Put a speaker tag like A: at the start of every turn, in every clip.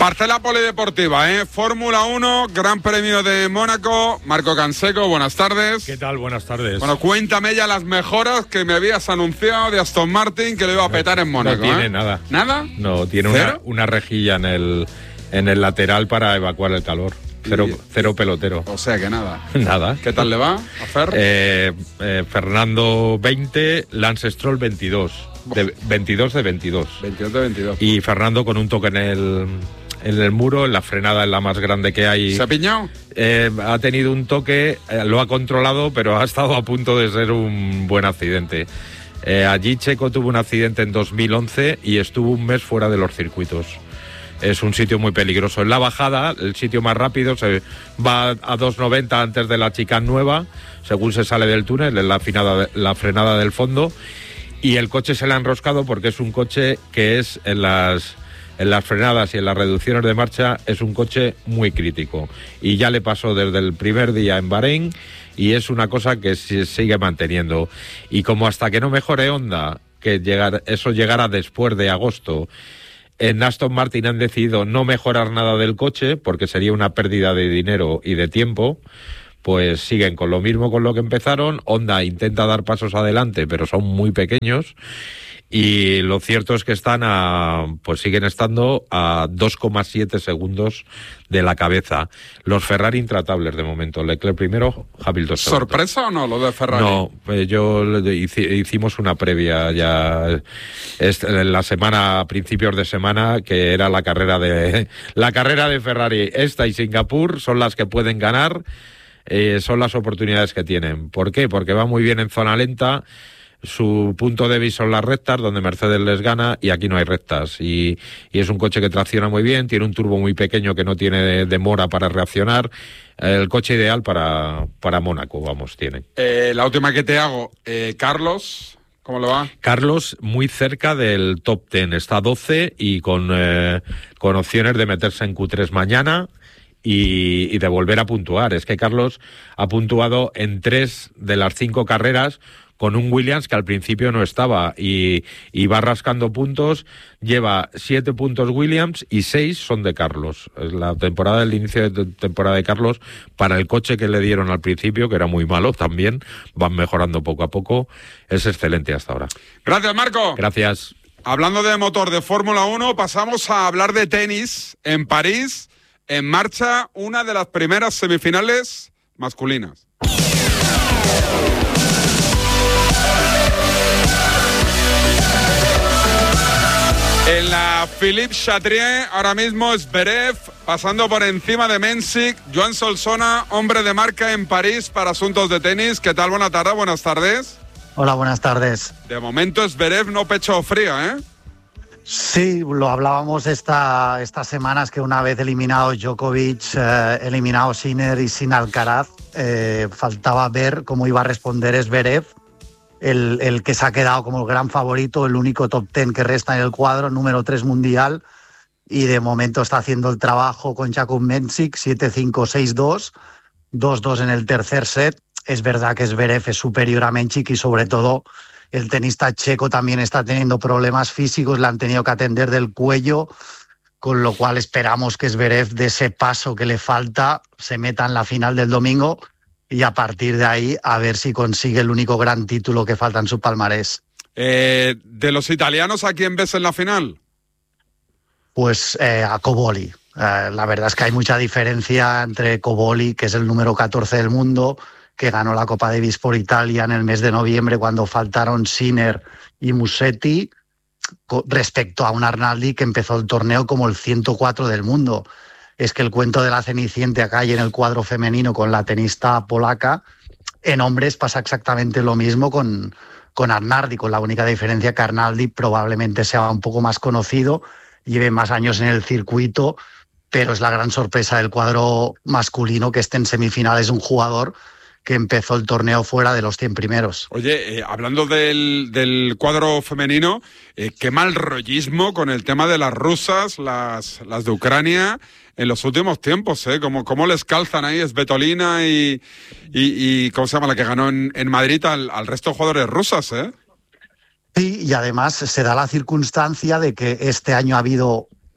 A: Parcela polideportiva, Fórmula 1, Gran Premio de Mónaco. Marco Canseco, buenas tardes.
B: ¿Qué tal? Buenas tardes.
A: Bueno, cuéntame ya las mejoras que me habías anunciado de Aston Martin que lo iba a petar en Mónaco.
B: No tiene nada.
A: ¿Nada?
B: No, tiene una rejilla en el lateral para evacuar el calor. Cero pelotero.
A: O sea que nada.
B: Nada.
A: ¿Qué tal le va a Fer?
B: Fernando 20, Lance Stroll 22. 22 de 22.
A: 22 de 22.
B: Y Fernando con un toque en el muro, en la frenada es la más grande que hay.
A: ¿Se ha piñado?
B: Ha tenido un toque, lo ha controlado, pero ha estado a punto de ser un buen accidente. Allí Checo tuvo un accidente en 2011 y estuvo un mes fuera de los circuitos. Es un sitio muy peligroso. En la bajada, el sitio más rápido, se va a 2.90 antes de la chicane nueva, según se sale del túnel, en la frenada del fondo, y el coche se le ha enroscado porque es un coche que es en las frenadas y en las reducciones de marcha es un coche muy crítico. Y ya le pasó desde el primer día en Bahrein y es una cosa que se sigue manteniendo. Y como hasta que no mejore Honda, que eso llegará después de agosto, en Aston Martin han decidido no mejorar nada del coche porque sería una pérdida de dinero y de tiempo, pues siguen con lo mismo con lo que empezaron. Honda intenta dar pasos adelante, pero son muy pequeños. Y lo cierto es que siguen estando a 2,7 segundos de la cabeza. Los Ferrari intratables de momento. Leclerc primero, Hamilton segundo.
A: ¿Sorpresa o no lo de Ferrari?
B: No, hicimos una previa ya la semana, a principios de semana, que era la carrera de Ferrari. Esta y Singapur son las que pueden ganar, son las oportunidades que tienen. ¿Por qué? Porque va muy bien en zona lenta. Su punto débil son las rectas, donde Mercedes les gana, y aquí no hay rectas. Y es un coche que tracciona muy bien, tiene un turbo muy pequeño que no tiene demora para reaccionar. El coche ideal para Mónaco, tiene.
A: La última que te hago, Carlos, ¿cómo le va?
B: Carlos muy cerca del top 10, está 12 y con opciones de meterse en Q3 mañana. Y de volver a puntuar. Es que Carlos ha puntuado en 3 de las 5 carreras con un Williams que al principio no estaba y va rascando puntos. Lleva 7 puntos Williams y 6 son de Carlos. Es el inicio de temporada de Carlos para el coche que le dieron al principio, que era muy malo también. Van mejorando poco a poco. Es excelente hasta ahora.
A: Gracias, Marco.
B: Gracias.
A: Hablando de motor de Fórmula 1, pasamos a hablar de tenis en París. En marcha una de las primeras semifinales masculinas. En la Philippe Chatrier, ahora mismo Zverev pasando por encima de Mensik. Joan Solsona, hombre de marca en París para asuntos de tenis. ¿Qué tal? Buenas tardes.
C: Hola, buenas tardes.
A: De momento Zverev no pecho frío, ¿eh?
C: Sí, lo hablábamos estas semanas, que una vez eliminado Djokovic, eliminado Sinner y sin Alcaraz, faltaba ver cómo iba a responder Zverev, el que se ha quedado como el gran favorito, el único top 10 que resta en el cuadro, número 3 mundial, y de momento está haciendo el trabajo con Jakub Mensik, 7-5, 6-2, 2-2 en el tercer set. Es verdad que Zverev es superior a Mensik y sobre todo el tenista checo también está teniendo problemas físicos, le han tenido que atender del cuello, con lo cual esperamos que Zverev, de ese paso que le falta, se meta en la final del domingo y a partir de ahí a ver si consigue el único gran título que falta en su palmarés.
A: ¿De los italianos a quién ves en la final?
C: Pues a Cobolli. La verdad es que hay mucha diferencia entre Cobolli, que es el número 14 del mundo, que ganó la Copa Davis por Italia en el mes de noviembre cuando faltaron Sinner y Musetti, respecto a un Arnaldi que empezó el torneo como el 104 del mundo. Es que el cuento de la Cenicienta acá y en el cuadro femenino con la tenista polaca, en hombres pasa exactamente lo mismo con Arnaldi, con la única diferencia que Arnaldi probablemente sea un poco más conocido, lleve más años en el circuito, pero es la gran sorpresa del cuadro masculino que esté en semifinales un jugador que empezó el torneo fuera de los 100 primeros.
A: Oye, hablando del cuadro femenino, qué mal rollismo con el tema de las rusas, las de Ucrania, en los últimos tiempos, ¿eh? Cómo les calzan ahí Svitolina y ¿cómo se llama la que ganó en Madrid al resto de jugadores rusas, ¿eh?
C: Sí, y además se da la circunstancia de que este año ha habido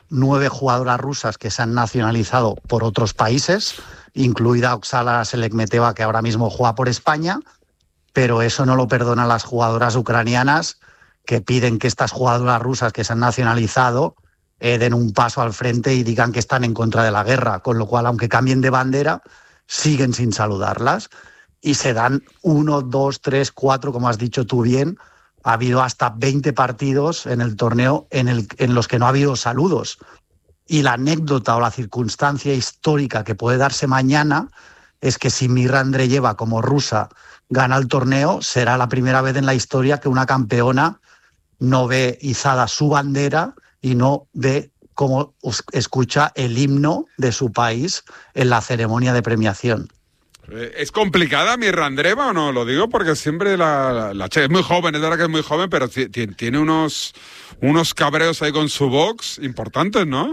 C: 9 jugadoras rusas que se han nacionalizado por otros países, incluida Oksana Selekmeteva, que ahora mismo juega por España, pero eso no lo perdonan las jugadoras ucranianas, que piden que estas jugadoras rusas que se han nacionalizado den un paso al frente y digan que están en contra de la guerra, con lo cual, aunque cambien de bandera, siguen sin saludarlas. Y se dan 1, 2, 3, 4, como has dicho tú bien. Ha habido hasta 20 partidos en el torneo en los que no ha habido saludos. Y la anécdota o la circunstancia histórica que puede darse mañana es que si Mirra Andreeva, como rusa, gana el torneo, será la primera vez en la historia que una campeona no ve izada su bandera y no ve cómo escucha el himno de su país en la ceremonia de premiación.
A: ¿Es complicada Mirra Andreeva o no? Lo digo porque siempre la es muy joven, es verdad que es muy joven, pero tiene unos cabreos ahí con su box importantes, ¿no?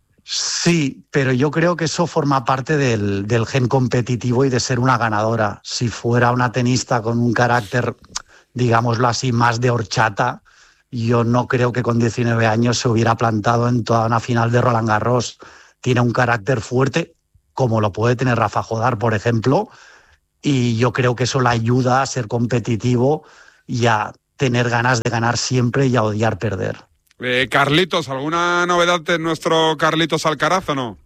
C: Sí, pero yo creo que eso forma parte del gen competitivo y de ser una ganadora. Si fuera una tenista con un carácter, digámoslo así, más de horchata, yo no creo que con 19 años se hubiera plantado en toda una final de Roland Garros. Tiene un carácter fuerte, como lo puede tener Rafa Jodar, por ejemplo, y yo creo que eso le ayuda a ser competitivo y a tener ganas de ganar siempre y a odiar perder.
A: Carlitos, ¿alguna novedad de nuestro Carlitos Alcaraz o no?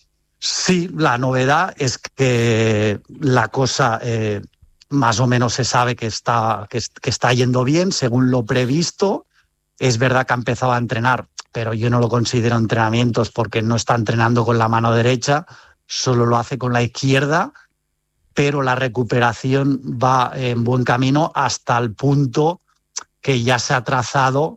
C: Sí, la novedad es que la cosa más o menos se sabe que está yendo bien, según lo previsto. Es verdad que ha empezado a entrenar, pero yo no lo considero entrenamientos porque no está entrenando con la mano derecha, solo lo hace con la izquierda, pero la recuperación va en buen camino hasta el punto que ya se ha trazado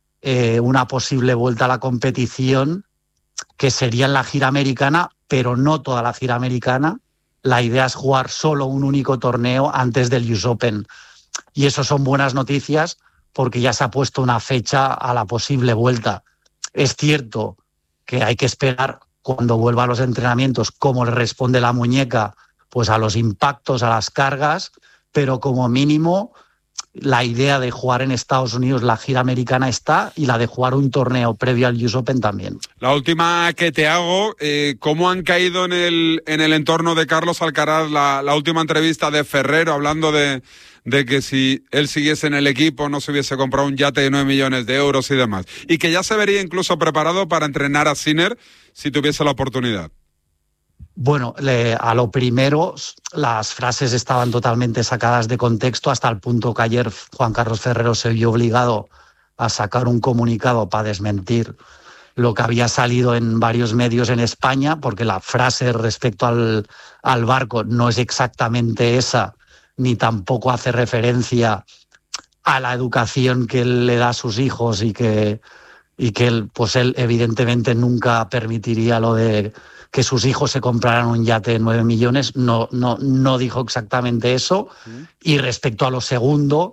C: una posible vuelta a la competición, que sería en la gira americana, pero no toda la gira americana. La idea es jugar solo un único torneo antes del US Open. Y eso son buenas noticias porque ya se ha puesto una fecha a la posible vuelta. Es cierto que hay que esperar cuando vuelva a los entrenamientos cómo le responde la muñeca, pues a los impactos, a las cargas, pero como mínimo la idea de jugar en Estados Unidos la gira americana está, y la de jugar un torneo previo al US Open también.
A: La última que te hago, ¿cómo han caído en el entorno de Carlos Alcaraz la última entrevista de Ferrero hablando de que si él siguiese en el equipo no se hubiese comprado un yate de 9 millones de euros y demás? Y que ya se vería incluso preparado para entrenar a Sinner si tuviese la oportunidad.
C: Bueno, a lo primero, las frases estaban totalmente sacadas de contexto, hasta el punto que ayer Juan Carlos Ferrero se vio obligado a sacar un comunicado para desmentir lo que había salido en varios medios en España, porque la frase respecto al barco no es exactamente esa, ni tampoco hace referencia a la educación que él le da a sus hijos y que él evidentemente nunca permitiría lo de que sus hijos se compraran un yate de 9 millones, no dijo exactamente eso. Y respecto a lo segundo,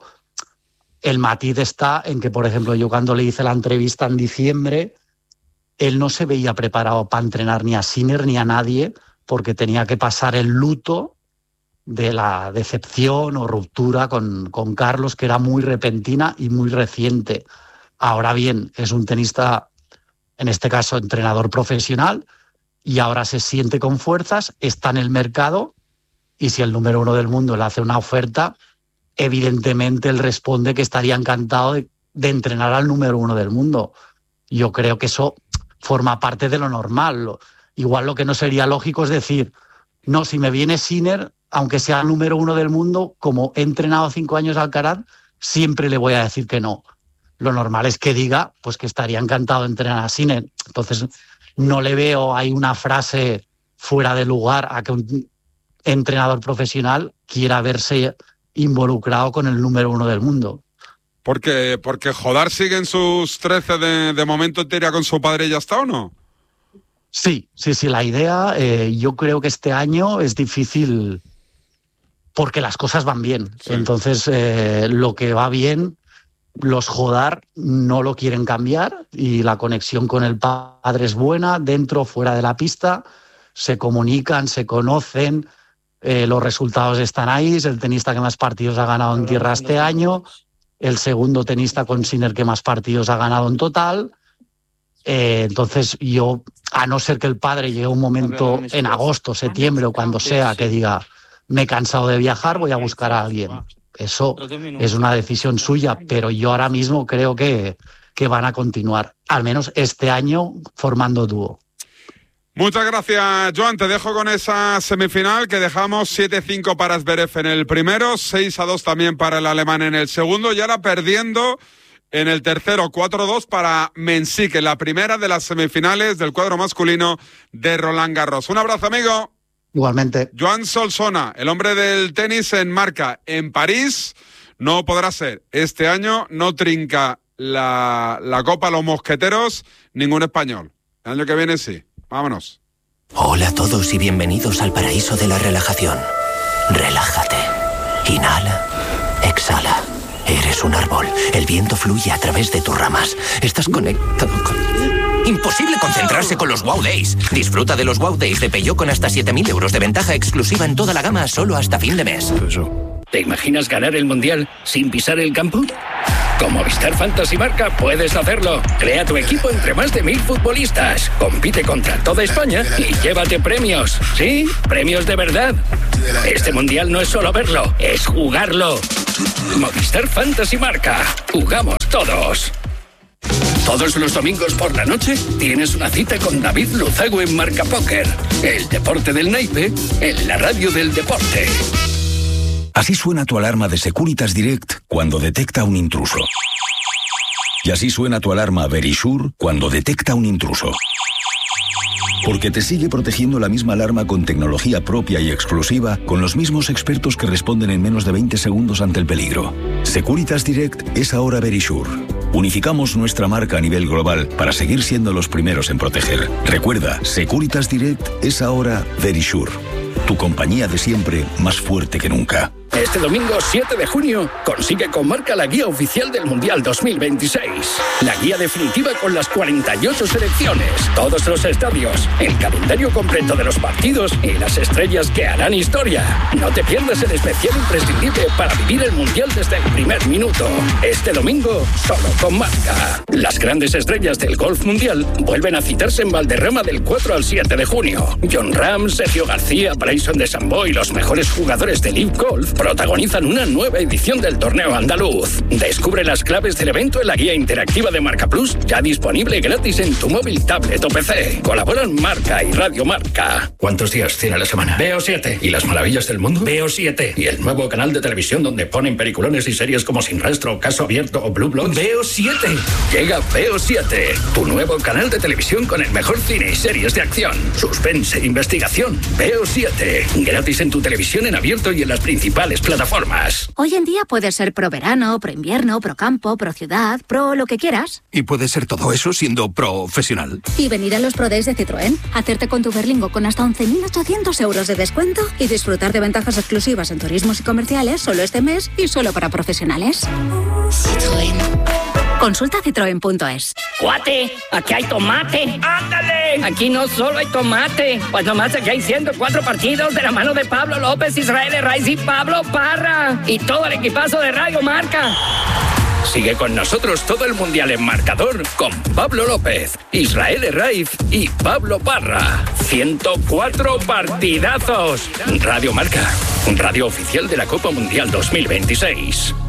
C: el matiz está en que, por ejemplo, yo cuando le hice la entrevista en diciembre, él no se veía preparado para entrenar ni a Sinner ni a nadie, porque tenía que pasar el luto de la decepción o ruptura con Carlos, que era muy repentina y muy reciente. Ahora bien, es un tenista, en este caso entrenador profesional, y ahora se siente con fuerzas, está en el mercado, y si el número 1 del mundo le hace una oferta, evidentemente él responde que estaría encantado de entrenar al número 1 del mundo. Yo creo que eso forma parte de lo normal. Igual lo que no sería lógico es decir, no, si me viene Sinner, aunque sea el número 1 del mundo, como he entrenado 5 años al Alcaraz, siempre le voy a decir que no. Lo normal es que diga pues que estaría encantado de entrenar a Sinner. Entonces no le veo ahí una frase fuera de lugar a que un entrenador profesional quiera verse involucrado con el número 1 del mundo.
A: Porque Jodar sigue en sus 13 de momento, te iría con su padre y ya está, ¿o no?
C: Sí, la idea, yo creo que este año es difícil porque las cosas van bien. Sí. Entonces, lo que va bien, los Jodar no lo quieren cambiar, y la conexión con el padre es buena, dentro o fuera de la pista, se comunican, se conocen, los resultados están ahí, es el tenista que más partidos ha ganado en tierra este año, el segundo tenista con Sinner que más partidos ha ganado en total, Entonces yo, a no ser que el padre llegue un momento en agosto, septiembre o cuando sea que diga me he cansado de viajar, voy a buscar a alguien. Eso es una decisión suya, pero yo ahora mismo creo que van a continuar, al menos este año, formando dúo.
A: Muchas gracias, Joan. Te dejo con esa semifinal que dejamos 7-5 para Zverev en el primero, 6-2 también para el alemán en el segundo, y ahora perdiendo en el tercero 4-2 para Mensik, en la primera de las semifinales del cuadro masculino de Roland Garros. Un abrazo, amigo.
C: Igualmente.
A: Joan Solsona, el hombre del tenis en Marca en París, no podrá ser. Este año no trinca la Copa a los Mosqueteros ningún español. El año que viene sí. Vámonos.
D: Hola a todos y bienvenidos al paraíso de la relajación. Relájate. Inhala. Exhala. Eres un árbol. El viento fluye a través de tus ramas. Estás conectado con... Imposible concentrarse con los Wow Days. Disfruta de los Wow Days de Peugeot con hasta 7.000 euros de ventaja exclusiva en toda la gama solo hasta fin de mes.
E: ¿Te imaginas ganar el Mundial sin pisar el campo? Con Movistar Fantasy Marca puedes hacerlo. Crea tu equipo entre más de 1.000 futbolistas. Compite contra toda España y llévate premios. Sí, premios de verdad. Este Mundial no es solo verlo, es jugarlo. Movistar Fantasy Marca. Jugamos todos. Todos los domingos por la noche tienes una cita con David Luzago en Marca Póker. El deporte del naipe en la radio del deporte.
F: Así suena tu alarma de Securitas Direct cuando detecta un intruso. Y así suena tu alarma Verisure cuando detecta un intruso. Porque te sigue protegiendo la misma alarma con tecnología propia y exclusiva, con los mismos expertos que responden en menos de 20 segundos ante el peligro. Securitas Direct es ahora Verisure. Unificamos nuestra marca a nivel global para seguir siendo los primeros en proteger. Recuerda, Securitas Direct es ahora Verisure. Tu compañía de siempre, más fuerte que nunca.
E: Este domingo 7 de junio consigue con Marca la guía oficial del Mundial 2026. La guía definitiva con las 48 selecciones, todos los estadios, el calendario completo de los partidos y las estrellas que harán historia. No te pierdas el especial imprescindible para vivir el Mundial desde el primer minuto. Este domingo, solo con Marca. Las grandes estrellas del golf mundial vuelven a citarse en Valderrama del 4 al 7 de junio. Jon Rahm, Sergio García, Bryson DeChambeau y los mejores jugadores de Live Golf protagonizan una nueva edición del torneo andaluz. Descubre las claves del evento en la guía interactiva de Marca Plus, ya disponible gratis en tu móvil, tablet o PC. Colaboran Marca y Radio Marca. ¿Cuántos días tiene la semana? Veo 7. ¿Y las maravillas del mundo? Veo 7. ¿Y el nuevo canal de televisión donde ponen peliculones y series como Sin Rastro, Caso Abierto o Blue Bloods? Veo 7. Llega Veo 7, tu nuevo canal de televisión con el mejor cine y series de acción, suspense e investigación. Veo 7. Gratis en tu televisión en abierto y en las principales plataformas.
G: Hoy en día puedes ser pro verano, pro invierno, pro campo, pro ciudad, pro lo que quieras.
H: Y puedes ser todo eso siendo profesional.
G: Y venir a los Pro Days de Citroën, hacerte con tu Berlingo con hasta 11.800 euros de descuento y disfrutar de ventajas exclusivas en turismos y comerciales solo este mes y solo para profesionales. Citroën. Consulta citroen.es.
I: ¡Cuate! ¡Aquí hay tomate! ¡Ándale! Aquí no solo hay tomate, pues nomás aquí hay 104 partidos de la mano de Pablo López, Israel Herraiz y Pablo Parra. Y todo el equipazo de Radio Marca.
E: Sigue con nosotros todo el Mundial en marcador con Pablo López, Israel Herraiz y Pablo Parra. 104 partidazos. Radio Marca, radio oficial de la Copa Mundial 2026.